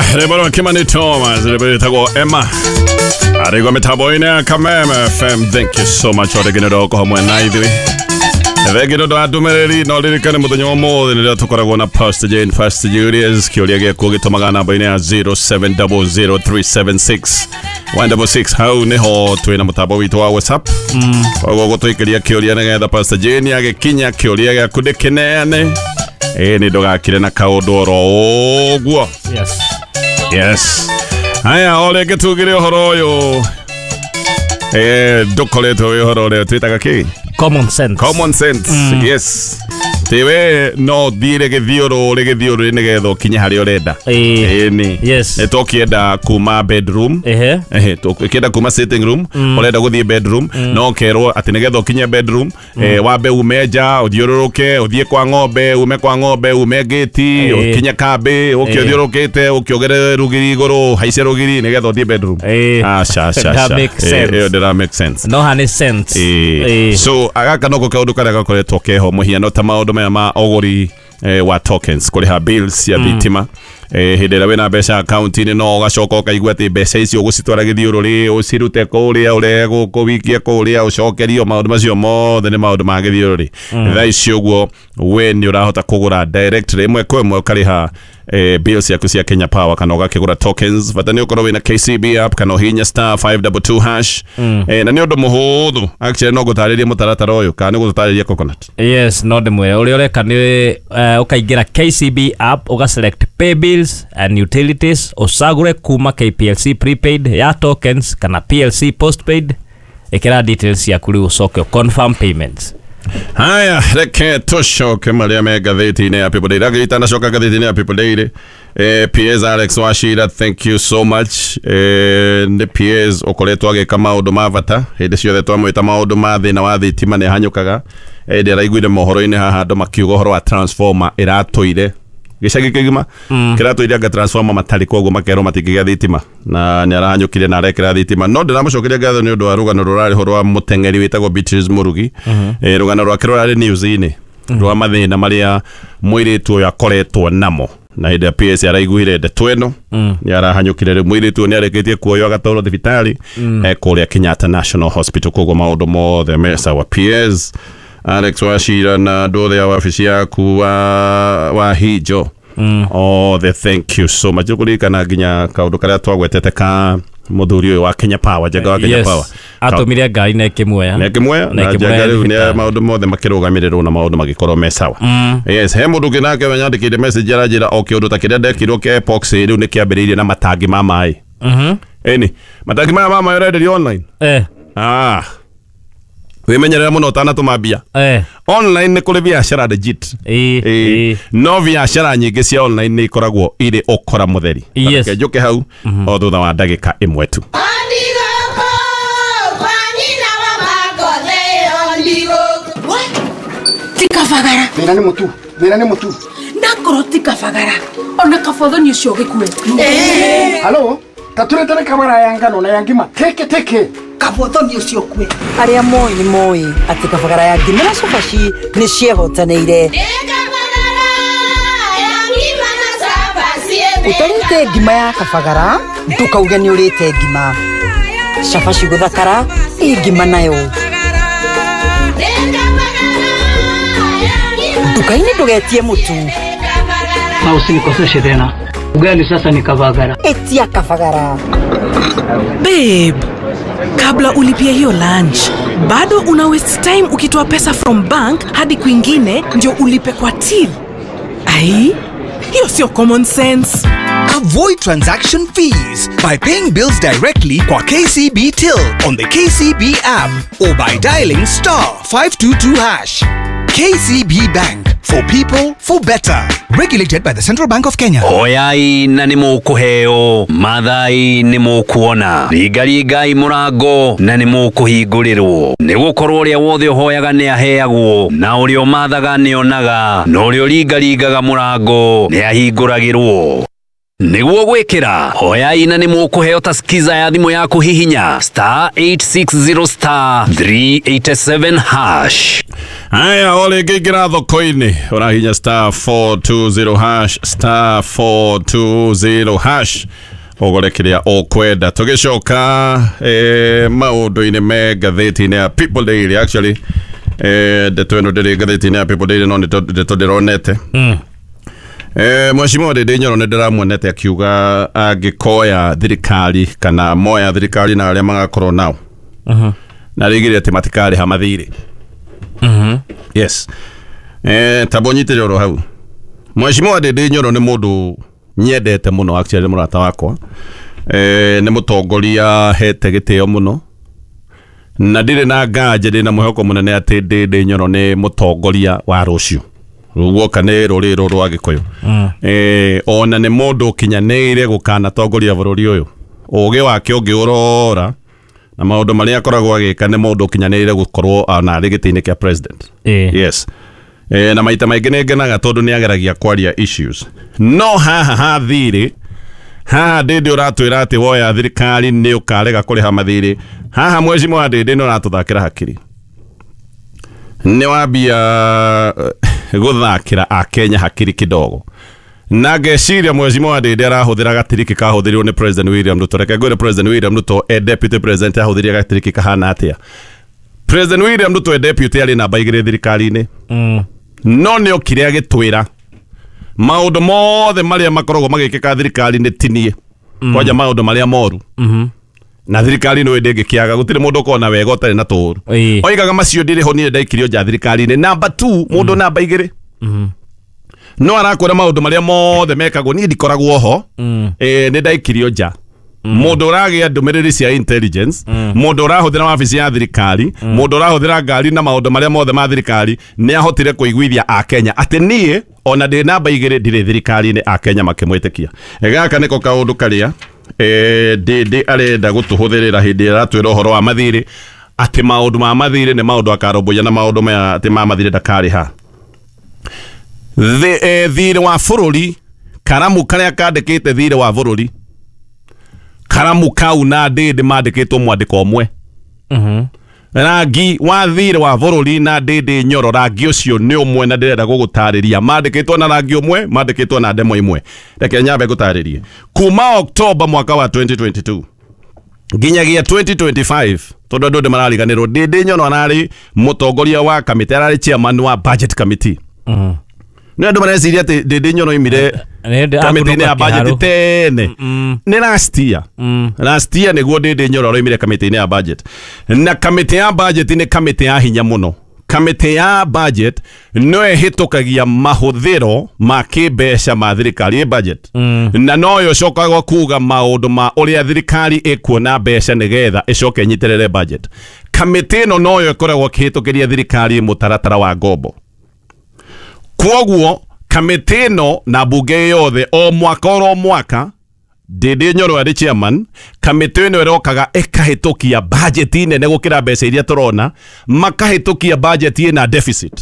Rebaro Kimani Thomas, Rebaro Emma. Arigo Metaboina Kamema FM. Thank you so much for taking it all home when I do. Vegino do Adumeri, no lyrical more than the Tokoragona Pastor Jane, Pastor Julius, Kyolia Kogi Tomagana Baina 0700316166. How Neho to Namotabo to our WhatsApp? Go to Kyolia, the Pastor Jane, Kenya, Kyolia, Kudekinane. Ni doga kirena kaodoro gwo. Yes. Aya ole getugire horoyo. Dokole to horoyo twitaga ki? Common sense. Yes. Tewe no dire ke dioro nege do kinya hari oreda. Ni. Yes. Etokienda kuma bedroom. Tokienda kuma sitting room. Oreda guthie bedroom. No kero atinege do kinya bedroom. Wabe umeja, odiororoke, odie kwa ng'ombe, ume geti, kinya kabe, okiodiorokete, okiogere rugiri igoro, haise rugiri nege do die bedroom. Sha. That makes sense. That makes sense. No hane sense. So agaka no kokaudu kana gakore tokeho muhiano tamaudu ma ogori wa tokens kuri ha bills ya bitima hidera wena besa account ni no gacoko kaigwa te besa icio gusitwara githiuro ri usirute kuria urego kuwikia kuria ucokerio maundu macio mothe ni maundu ma githiuro ri tha icio guo we ni urahota kugura direct rimwe kwa imwe ukariha bills yaku cia Kenya Power kana ugakigura tokens bata ni ukorwo wina KCB app kana hinya *522# na ni undu muhuthu actually no gutariria mutaratara uyu kana ni gutariria coconut. Yes, no demwe uri ureka ni ukaingira KCB app uga select pay bills and utilities usagure kuma KPLC prepaid ya tokens kana PLC postpaid ikira details ya kuri usoke confirm payments. Haya, reke toshoke maria me gatheti-inĩ ya People Daily. Agĩtana coka gatheti-inĩ ya People Daily. PS Alex Wachira, thank you so much. Nĩ PS ũkoretwo agĩka maũndũ ma bata hĩndĩ ciothe twamwĩta maũndũ ma thĩna wa thitima nĩ hanyũkaga. Ndĩraiguire mohoro-inĩ haha andũ makiuga ũhoro wa transformer ĩratũire gĩcagi kĩgima kĩratũire anga transformer matarĩ koguo makerwo matingĩgĩa thitima na nĩ arahanyũkire na arekĩra thitima. No ndĩramũcokeria ngatho nĩ ũndũ wa rũgano rũrarĩ ho rwa mũteng'eri wĩtagwo Beatrice Mũrugi. Rũgano rwake rũrarĩ news-inĩ rwa mathĩna marĩa mũirĩtu ũyũ akoretwo namo na hĩndĩ ya PS araiguire ndeto ĩno nĩ arahanyũkire rĩu mũirĩtu ũyũ nĩ arĩkĩtie kuoywo agatwarwo thibitarĩ kũrĩa Kenyatta National Hospital koguo maũndũ mothe me sawa. PS Alex Wachira na ndothe ya wabici yaku wa hijo thank you so much. Ukurikana nginya kaundu karia twagwetete ka muthuri uyu wa Kenya Power jaga wa Kenya Power atumire ngai na kimwoya na jaga riu ni maundu mothe makirugamirwo na maundu magikorwo me sawa. Yes, he mundu nginake wanyandikire message arajira o kiundu ta kiria ndekirwo ke epox riu ni kiambiriirie na matangi ma mai. Eni matangi ma mai already online. Wimenyerera muno utanatuma mbia online ni kuri biashara legit no biashara nyingi cia online ni ikoragwo iri ukora mutheri njuke hau o thutha wa ndagika imwe tu. Tikafagara wira ni mutu ndakoro tikafagara ona kabotho ni ucio gikue. Halo taturetane kamera ya ngano na ya ngima teke kabotho ni ucio kwe aria moi ati kabagara ya ngima na cabaci ni ciehotaneire utarite ngima ya kabagara ndukauge ni urite ngima cabaci guthakara ngima nayo dukaini ndugetie mutu na usinikoseshe tena ugali sasa ni kabagara etia kabagara. Babe, kabla ulipia hiyo lunch bado una waste time ukitoa pesa from bank hadi kwingine ndio ulipe kwa till. Ai, hiyo sio common sense. Avoid transaction fees by paying bills directly kwa KCB Till on the KCB app or by dialing *522#. KCB Bank, for people, for better. Regulated by the Central Bank of Kenya. Oyai na nimukuheo, mathai nimukuona, rigarigai murango na nimukuhingũrĩrwo. Nĩgũkorwo ũrĩa wothe ũhoyaga nĩ aheagwo, na ũrĩa mathaga nĩ onaga, na ũrĩa ringarigaga murango nĩ ahingũragĩrwo. niguo gwikira hoya ina ni mukuheo ta skiza ya thimu yaku hihinya *860*387#. Aya, ole gigira thoko-ini urahinya *420# *420# ogore kiria okwenda. Tugicoka maundu-ini me ngatheti-ini ya People Daily. Actually ndeto ino ndiri ngatheti-ini ya People Daily no ndeto ndironete. Mheshimiwa Ndindi Nyoro ndiramuonete akiuga agikoya thirikari kana moya thirikari na aria magakorwo nao na rigire ati matikari hamathiri. Yes. Tabonyitire oro hau. Mheshimiwa Ndindi Nyoro ni mundu nyendete muno, actually murata wakwa. Ni mutongoria hete gitio muno. Na ndire na nganje ndina muhoko munene ati Ndindi Nyoro ni mutongoria wa rucio. Rugoka ne ruriro rwa Gikuyu. Ona ni mundu kinyaneire gukana tongoria bururi uyu. Uge wake ungiurora na maundu maria akoragwo agika ni mundu kinyaneire gukorwo na giti-ini kia president. Yes. Na maita maingi ni ngenaga tondu ni ageragia kwaria issues. No haha thiri Ndindi uratwira ati woya thirikari ni ukarega kuriha mathiri. Haha Mheshimiwa Ndindi no ratuthakira hakiri. Ni wambia guthakira a Kenya hakiri kidogo. Na ngeciria Mheshimiwa Ndindi arahuthira gatiriki kahuthirirwo ni President William Ruto. Reke ngwire President William Ruto deputy president ahuthiria gatiriki kahana atia. President William Ruto deputy ari namba 2 thirikari-ini. No ni okire agitwira maundu mothe maria makoragwo magikika thirikari-ini tinie. Kwaja maundu maria moru. Na thirikari no ende ngikiaga gutire mundu ukona wega utari na turu. Oigaga macio ndire ho ni ndaikirio ja thirikari-ini. Number 2 mundu namba 2. No arakora maundu maria mothe mekagwo ni ndikoragwo ho. Ni ndaikirio ja. Mundu uragia ndumiriri cia intelligence, mundu urahuthira wabici ya thirikari, mundu urahuthira ngari na maundu maria mothe ma thirikari ni ahotire kuiguithia a Kenya ati nie ona ndi namba 2 ndire thirikari-ini a Kenya makimwitikia. Gaka niko kaundu karia Ndindi arenda gutuhuthirira hindi aratwira uhoro wa mathiri ati maundu ma mathiri ni maundu akaromboya na maundu ma ati ma mathiri ndakari ha. Thiri wa bururi karamu karia kandikite thiri wa bururi karamu kau na Ndindi mandikitwo mwandiko umwe. Rangi wa thiri wa bururi na Ndindi Nyoro rangi ucio ni umwe na ndirenda gugutariria mandikitwo na rangi umwe mandikitwo na ndemo imwe. Reke nyambe gutaririe kuma October mwaka wa 2022 nginyagia 2025 tondu ndu marariganirwo Ndindi Nyoro anari mutongoria wa kamiti arari chairman wa budget committee. Ni andu mareciria ati Ndindi Nyoro imire kamiti-ini ya budget tene. Ni last year niguo Ndindi Nyoro aroimire kamiti-ini ya budget. Na kamiti ya budget ni kamiti ya hinya muno. Kamiti ya budget no ehitukagia mahuthiro ma kimbeca ma thirikari budget. Na no yo cokaga kuga maundu ma uria thirikari ikuona mbeca nigetha icoke nyiterere budget. Kamiti no yo ikoragwo kihitukiria thirikari mutaratara wa ngombo. Kwoguo kamiti no na bunge yothe o mwaka Ndindi Nyoro ari chairman, kamiti ino irokaga ikahitukia budget nene gukira mbeca iria turona, makahitukia budget ina deficit.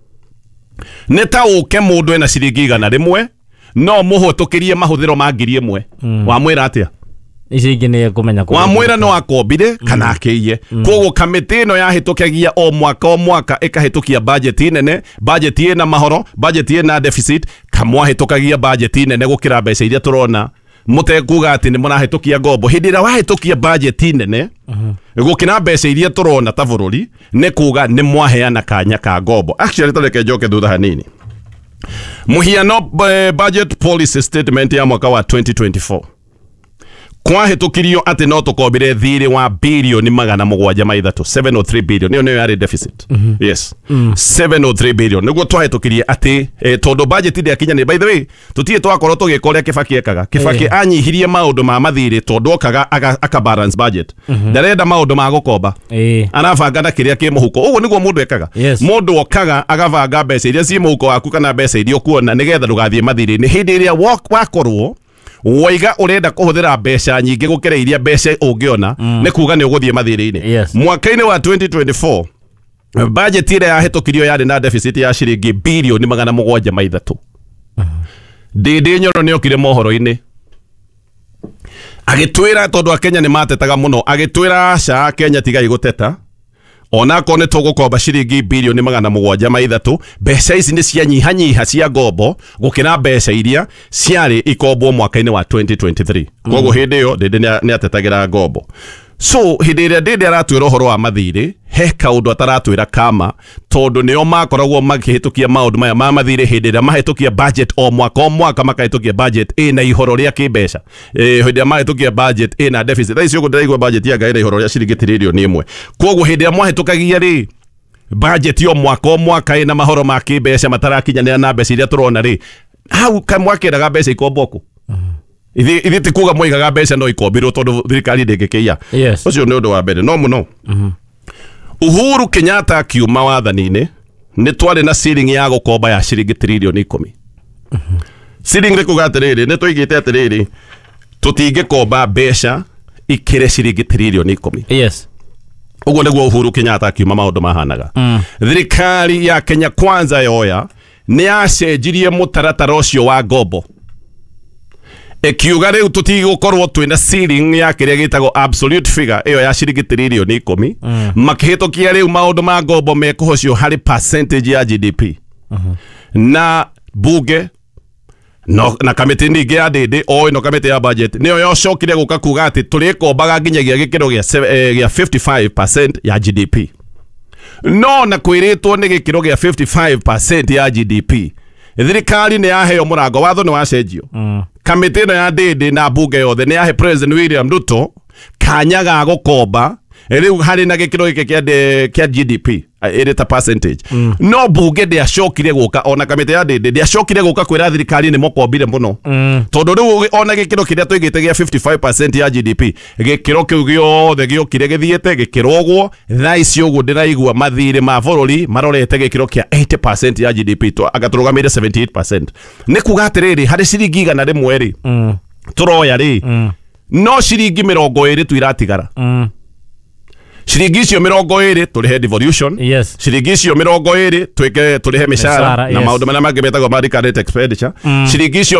Neta uke mundu ena ciringi 100 no muhutukirie mahuthiro ma 1000 wa mwira atia ici ingi ni kumenya kwa wa mwira no akombire kana akiye. Kwoguo kamiti ino yahitukagia o mwaka ikahitukia budget nene, budget ina mahoro, budget ina deficit, kamwahitukagia budget nene gukira mbeca iria turona. Mutekuga ati ni murahitukia ngombo hindi ira wahitukia budget nene gukina mbeca iria turona ta bururi ni kuga ni mwaheana kanya ka ngombo. Actually toreke njoke thutha hanini. Muhiano budget policy statement ya mwaka wa 2024 kwa hitukirio ati no tukombire thiri wa bilioni 703 billion niyo yari deficit. Yes. 703 billion niguo twahitukirie ati tondu budget ndi akinya ni. By the way tutie twakorwo tugikoria Kibaki ekaga. Kibaki anyihirie maundu ma mathiri tondu okaga aka balance budget. Ndarenda maundu ma gukomba. Anabanga na kiria ki muhuko. Uguo niguo mundu ekaga. Mundu okaga agabanga mbeca iria ci muhuko waku kana mbeca iria kuona nigetha ndugathie mathiri ni hindi iria wakorwo waiga urenda kuhuthira mbeca nyingi gukira iria mbeca ungiona ni kuga ni uguthie mathiri-ini. Mwaka-ini wa 2024 budget ira yahitukirio yari na deficit ya ciringi bilioni 703. Ndindi Nyoro ni okire mohoro-ini agitwira tondu akenya ni matetaga muno agitwira aca Kenya tigai guteta ona ko ne tugukomba ciringi bilioni 703 mbeca ici ni cia nyihanyiha cia ngombo gukira mbeca iria ciari ikombwo mwaka-ini wa 2023 koguo hindi yo ndindi ni atetagira ngombo so hindi ria ndindi aratwira uhoro wa mathiri he kaundu ataratwira kama tondu nio makoragwo makihitukia maundu maya ma mathiri hindi ria mahitukia budget o mwaka makahitukia budget ina ihoro ria kimbeca hindi ria mahitukia budget ina deficit tha icio ndiraigua budget ya gaira ihoro ria ciringi trilioni 1 koguo hindi ria mwahitukagia ri budget yo mwaka ina mahoro ma kimbeca matarakinyanira na mbeca iria turona ri hau kamwakiraga mbeca ikomboko ithi ti kuga moigaga mbeca no ikombirwo tondu thirikari ndingikia ucio ni undu wa mbere no muno Uhuru Kenyatta akiuma wathani-ini ni twari na ceiling ya gukomba ya ciringi trilioni 10 ceiling ni kuga atiriri ni tuigite atiriri tutingikomba mbeca ikire ciringi trilioni 10 uguo niguo Uhuru Kenyatta akiuma maundu mahanaga thirikari ya Kenya Kwanza yoya ni yacenjirie mutaratara ucio wa ngombo ekiuga riu tutigukorwo twina ceiling ya kiria gitagwo absolute figure iyo ya ciringi trilioni 10 makihitukia riu maundu ma ngombo mekuhocio hari percentage ya GDP na bunge no na kamiti ningi ya ndindi o ino kamiti ya budget niyo yocokire guka kuga ati turikombaga nginyagia gikiro gia 55% ya GDP no na kwiritwo ni gikiro gia 55% ya GDP thirikari ni yaheo murango watho ni wacenjio kamiti ino ya ndindi na bunge yothe ni yahe President William Ruto kanyaga gukomba riu hari na gikiro gike kia GDP irita percentage no bunge ndiacokire guka ona kamiti ya ndindi ndiacokire guka kwira thirikari ni mukombire muno tondu riu ona gikiro kiria tuigite gia 55% ya GDP gikiro kiu giothe giokire githiete gikirogwo tha icio uguo ndiraigua mathiri ma bururi marorete gikiro kia 80% ya GDP to agaturugamire 78% ni kuga atiriri hari ciringi igana rimwe ri turoya ri no ciringi 20 tu iratigara ciringi icio 20 turihe devolution ciringi icio 20 twike turihe mishara na maundu maria mangi metagwo ma recurrent expenditure ciringi icio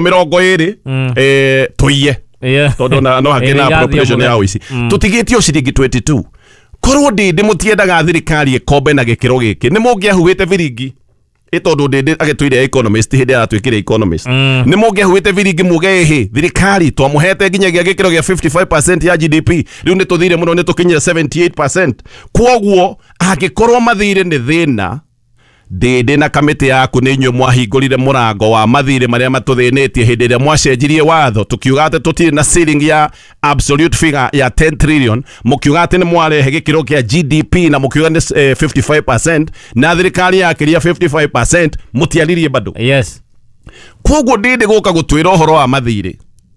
20 tuiye tondu no hakina appropriation ya wici tutigitio ciringi 22 korwo ndindi mutiendaga thirikari ikombe na gikiro giki ni mungiahuite viringi itondo ndindi agitwire economist hindi aratwikire economist ni mungiahuite viringi muge hi thirikari twamuhete nginyagia gikiro gia 55% ya GDP riu ni tuthire muno ni tukinyira 78% kwoguo agikorwo mathire ni thina ndindi na kamiti yaku ni nywe mwahingurire murango wa mathire maria matuthinetie hindi ria mwacenjirie watho tukiuga ati tutire na ceiling ya absolute figure ya 10 trillion mukiuga ati ni mwarehe gikiro kia GDP na mukiuga ni 55% na thirikari yakiria 55% mutiaririe bado kwoguo ndindi guka gutwira uhoro wa mathire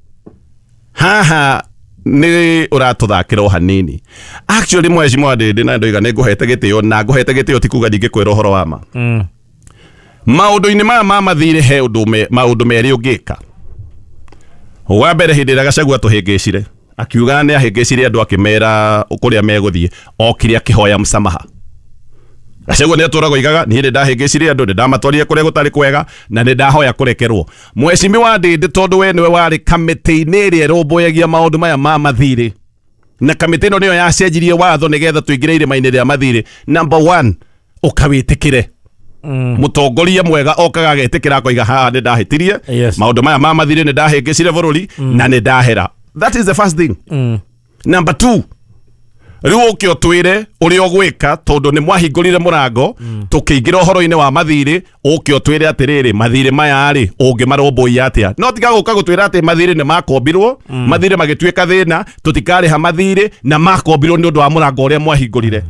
haha ni uratuthakira hanini actually mheshimiwa ndindi na ndoiga ni nguhete gitio na nguhete gitio tikuga ndingikwira uhoro wa ma maundu-ini maya ma mathire he maundu meri ungika wa mbere hindi ria Gachagua tuhingicire akiuga ni ahingicire andu akimera kuria meguthie okire akihoya msamaha Gachagua ni aturagwo igaga ni hindi ndahingicire andu ndamatwarire kuria gutari kwega na ni ndahoya kurekerwo mheshimiwa ndindi tondu we niwe wari kamiti-ini iria irumbuyagia maundu maya ma mathire na kamiti ino niyo yacenjirie watho nigetha tuingire irima-ini ria mathire number 1 ukawitikire mutongoria mwega okaga agetikira akoiga haha ni ndahitirie maundu maya ma mathire ni ndahingicire bururi na ni ndahera that is the first thing number 2 riu ukio twire uria gwika tondu ni mwahingurire murango tukiingira uhoro-ini wa mathire ukio twire atiriri mathire maya ri ungimaromboia atia no tiga guka gutwira ati mathire ni makombirwo mathire magituika thina tutikariha mathire na makombirwo ni undu wa murango uria mwahingurire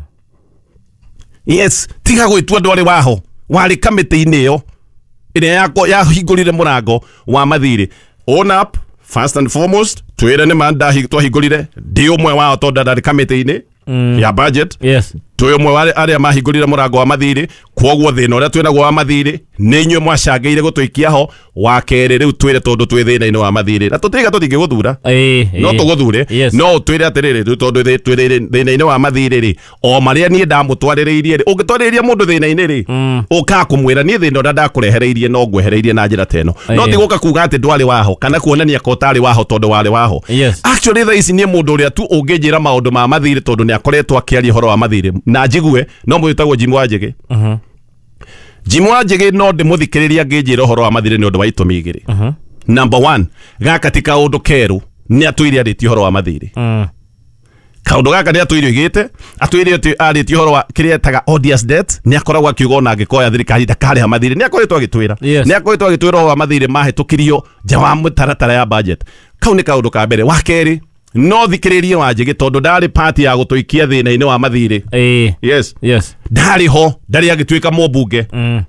tiga gwitua ndwari waho wari kamiti-ini iyo iria yahingurire murango wa mathire own up first and foremost twire ni manda twahingurire ndi umwe wao tondu ndari kamiti-ini ya budget twi umwe wa aria mahingurire murango wa mathiri kwoguo thina uria twinaguo wa mathiri ni inyuĩ mwacangeire gutwikia ho wa keri riu twire tondu twi thina-ini wa mathiri na tutiga tutingiguthura no tuguthure no twire atiriri riu tondu twi thina-ini wa mathiri ri o maria nie ndamutwaririirie ri ungitwaririria mundu thina-ini ri uka kumwira nie thina uria ndakurehereirie no ngwehereirie na njira teno no tiguka kuga ati ndwari waho kana kuonania ko tari waho tondu wari waho actually tha ici nie mundu uria tu unginjira maundu ma mathiri tondu ni akoretwo akiaria horo wa mathiri na njigue no mwitagwo Jim Wanjigi Jim Wanjigi no ndimuthikiriria nginjira horo wa mathiri ni undu wa itumi igiri number 1 gaka ti kaundu keru ni atwire arĩtie horo wa mathiri kaundu gaka ni atwire igite atwire arĩtie horo wa kiria taga odious debt ni akoragwo akiuga ona angikoya thirikari ndakare ha mathiri ni akoretwo agitwira ni akoretwo agitwira horo wa mathiri mahitukirio nja wa mutaratara ya budget kau ni kaundu ka mbere wa keri no thikiririe Wanjigi tondu ndari party ya gutuikia thina-ini wa mathiri yes ndari ho ndari agitwika mubunge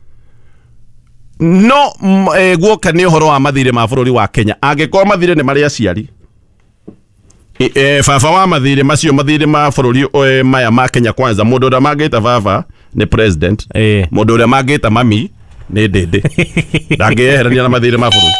no guoka ni horo wa mathiri ma bururi wa Kenya angikora mathiri ni mari aciari baba wa mathiri macio mathiri ma bururi maya ma Kenya kwanza mundu uria mangita baba ni president mundu uria mangita mami ni ndindi ndangieherania na mathiri ma bururi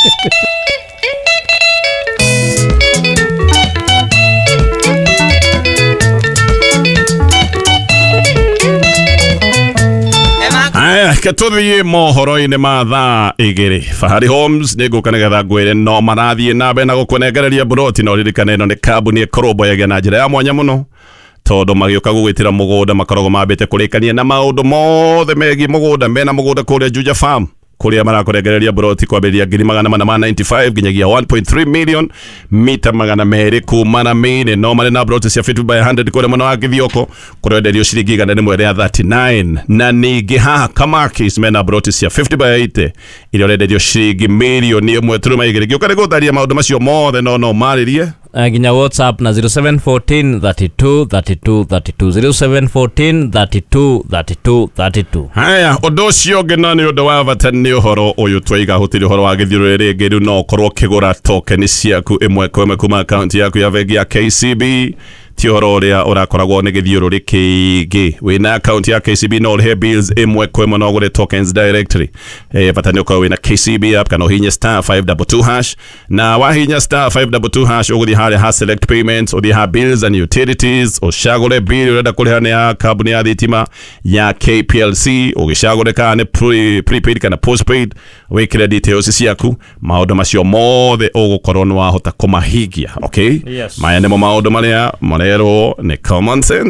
Katuthie mohoro-ini ma thaa igiri Fahari Homes niguka nigetha ngwire no marathie nabe na gukunengereria buroti no ririkane ino ni kambuni ikoromboyagia na njira ya mwanya muno tondu magiuka gugwitira mugunda makoragwo mambite kurikania na maundu mothe megie mugunda mena mugunda kuria Juja Farm kuria marakurengereria buroti kwambiria 495 nginyagia 1.3 million mita magana meri kumana mine no mari na buroti cia 50 by 100 kuria mwana wa Githioko kurenderio ciringi igana rimwe ria 39 na ningi haha Kamakis mena buroti cia 50 by 80 iria renderio ciringi milioni 1.2 giuka rigutharia maundu macio mothe no maririe nginya WhatsApp na 0714 32 32 32 0714 32 32 32 haya undu ucio ngina ni undu wa bata ni uhoro uyu twaiga hutiri uhoro wa githiru ringi riu no korwo kigura token ciaku imwe kwa imwe kuma account yaku ya bengi ya KCB ti uhoro uria urakoragwo ni githiuru rikigi wina account ya KCB no he bills imwe kwa imwe no gure tokens directly bata ni ukorwo wina KCB app kana hinya *522# na wahinya *522# uguthi hale ha select payments uthi ha bills and utilities ushagure bill urenda kuriha ni ya kambuni ya thitima ya KPLC ugishagure kana prepaid kana postpaid wikire details ciaku maundu macio mothe ugukorwo ni wahota kumahigia okay maya nimo maundu maria marero ni common sense